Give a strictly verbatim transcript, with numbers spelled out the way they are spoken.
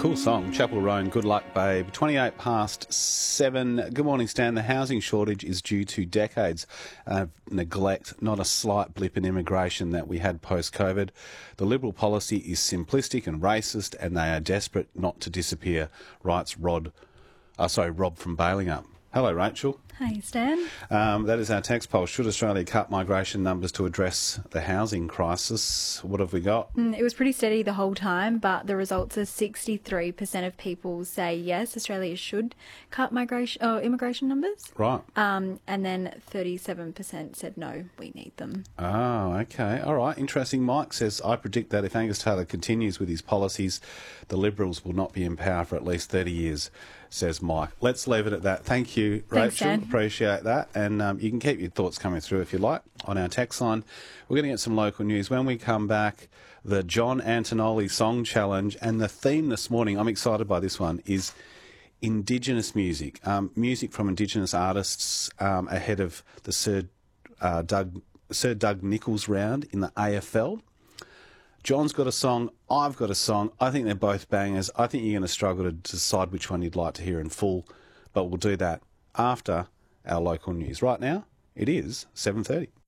Cool song, Chapel Roan, Good Luck Babe. twenty-eight past seven. Good morning, Stan. The housing shortage is due to decades of neglect, not a slight blip in immigration that we had post-COVID. The Liberal policy is simplistic and racist, and they are desperate not to disappear, writes Rod, uh, sorry, Rob from Bailing Up. Hello, Rachel. Hey, Stan. Um, that is our text poll. Should Australia cut migration numbers to address the housing crisis? What have we got? Mm, It was pretty steady the whole time, but the results are sixty-three percent of people say yes, Australia should cut migration or immigration numbers. Right. Um, and then thirty-seven percent said no, we need them. Oh, okay. All right. Interesting. Mike says, I predict that if Angus Taylor continues with his policies, the Liberals will not be in power for at least thirty years, says Mike. Let's leave it at that. Thank you, Thanks, Rachel. Dan. Appreciate that. And um, you can keep your thoughts coming through if you like on our text line. We're going to get some local news. When we come back, the John Antonelli Song Challenge, and the theme this morning, I'm excited by this one, is Indigenous music. Um, music from Indigenous artists um, ahead of the Sir, uh, Doug, Sir Doug Nicholls round in the A F L. John's got a song, I've got a song. I think they're both bangers. I think you're going to struggle to decide which one you'd like to hear in full, but we'll do that after our local news. Right now, it is seven thirty.